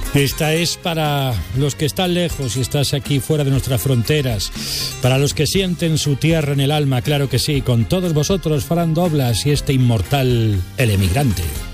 Esta es para los que están lejos y estás aquí fuera de nuestras fronteras, para los que sienten su tierra en el alma, claro que sí, con todos vosotros, Fran Doblas y este inmortal El Emigrante.